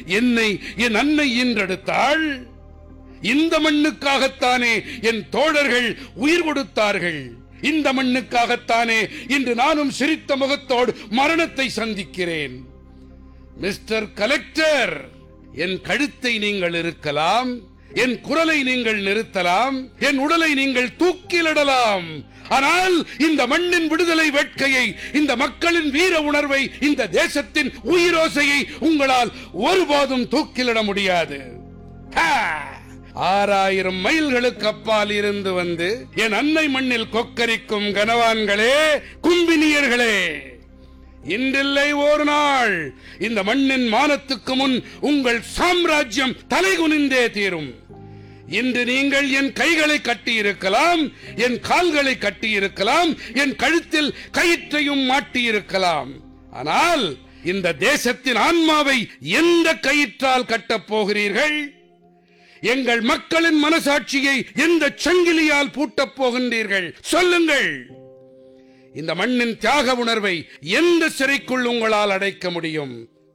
என்னை என் அன்னை ஈன்றெடுத்தாள். இந்த மண்ணுக்காகத்தானே என் தோழர்கள் உயிர் கொடுத்தார்கள். இந்த மண்ணுக்காகத்தானே இன்று நானும் சிரித்த முகத்தோடு மரணத்தை சந்திக்கிறேன். மிஸ்டர் கலெக்டர், என் கழுத்தை நீங்கள் இருக்கலாம், என் குரலை நீங்கள் நிறுத்தலாம், என் உடலை நீங்கள் தூக்கிலிடலாம். ஆனால் இந்த மண்ணின் விடுதலை வேட்கையை, இந்த மக்களின் வீர உணர்வை, இந்த தேசத்தின் உயிரோசையை உங்களால் ஒருபோதும் தூக்கிலிட முடியாது. 6000 மைல்களுக்கு அப்பால் இருந்து வந்து என் அன்னை மண்ணில் கொக்கரிக்கும் கனவான்களே, கும்பினியர்களே, இன்றில்லை ஒரு நாள் இந்த மண்ணின் மானத்துக்கு முன் உங்கள் சாம்ராஜ்யம் தலைகுனிந்தே தீரும். இன்று நீங்கள் என் கைகளை கட்டியிருக்கலாம், என் கால்களை கட்டியிருக்கலாம், என் கழுத்தில் கயிற்றையும் மாட்டியிருக்கலாம். ஆனால் இந்த தேசத்தின் ஆன்மாவை எந்த கயிற்றால் கட்டப் போகிறீர்கள்? எங்கள் மக்களின் மனசாட்சியை எந்த சங்கிலியால் பூட்டப் போகின்றீர்கள்? சொல்லுங்கள். இந்த மண்ணின் தியாக உணர்வை எந்த சிறைக்குள் உங்களால் அடைக்க முடியும்?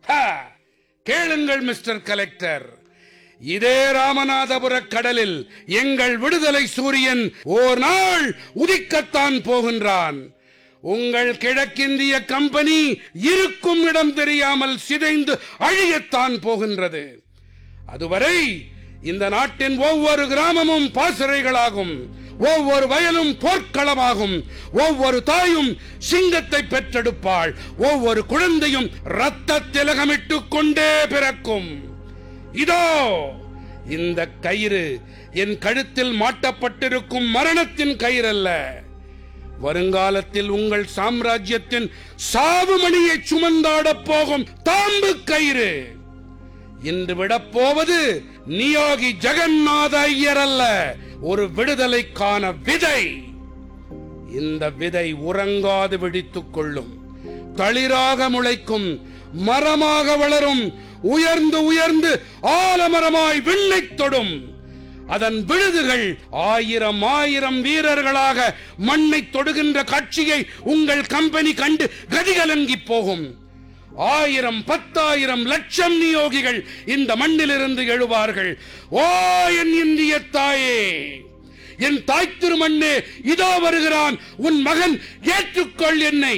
கேளுங்கள் மிஸ்டர் கலெக்டர், இதே ராமநாதபுர கடலில் எங்கள் விடுதலை சூரியன் ஓர் நாள் உதிக்கத்தான் போகின்றான். உங்கள் கிழக்கிந்திய கம்பெனி இருக்கும் இடம் தெரியாமல் சிதைந்து அழியத்தான் போகின்றது. அதுவரை இந்த நாட்டின் ஒவ்வொரு கிராமமும் பாசறைகளாகும், ஒவ்வொரு வயலும் போர்க்களமாகும், ஒவ்வொரு தாயும் சிங்கத்தை பெற்றெடுப்பாள், ஒவ்வொரு குழந்தையும் இரத்த திலகமிட்டுக் கொண்டே பிறக்கும். இதோ இந்த கயிறு என் கழுத்தில் மாட்டப்பட்டிருக்கும் மரணத்தின் கயிறு அல்ல, வருங்காலத்தில் உங்கள் சாம்ராஜ்யத்தின் சாவுமணியை சுமந்தாடப் போகும் தாம்பு கயிறு. இன்று விடப்போவது நியோகி ஜெகநாத ஐயர் அல்ல, ஒரு விடுதலைக்கான விதை. இந்த விதை உறங்காது வெடித்துக் கொள்ளும், தளிராக முளைக்கும், மரமாக வளரும், உயர்ந்து உயர்ந்து ஆலமரமாய் விண்ணை தொடும். அதன் விழுதுகள் 1000 வீரர்களாக மண்ணை தொடுகின்ற காட்சியை உங்கள் கம்பெனி கண்டு கதிகலங்கி போகும். 1000, 10,000, லட்சம் நியோகிகள் இந்த மண்ணிலிருந்து எழுவார்கள். ஓ என் இந்திய தாயே, என் தாய் திருமண்ணே, இதோ வருகிறான் உன் மகன், ஏற்றுக்கொள் என்னை.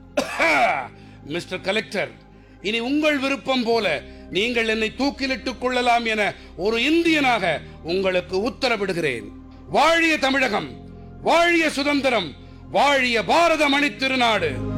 மிஸ்டர் கலெக்டர், இனி உங்கள் விருப்பம் போல நீங்கள் என்னை தூக்கிலிட்டுக் கொள்ளலாம் என ஒரு இந்தியனாக உங்களுக்கு உத்தரவிடுகிறேன். வாழிய தமிழகம், வாழிய சுதந்திரம், வாழிய பாரத மணி திருநாடு.